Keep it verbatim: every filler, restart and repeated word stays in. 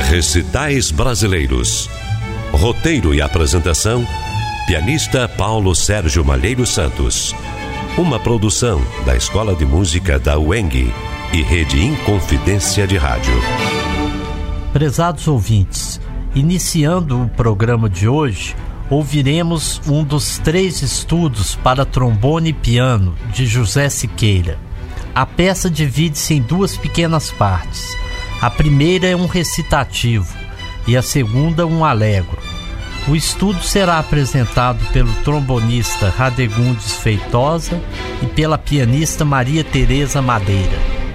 Recitais Brasileiros. Roteiro e apresentação, pianista Paulo Sérgio Malheiro Santos. Uma produção da Escola de Música da U E N G e Rede Inconfidência de Rádio. Prezados ouvintes, iniciando o programa de hoje, ouviremos um dos três estudos para trombone e piano de José Siqueira. A peça divide-se em duas pequenas partes. A primeira é um recitativo e a segunda um allegro. O estudo será apresentado pelo trombonista Radegundes Feitosa e pela pianista Maria Tereza Madeira.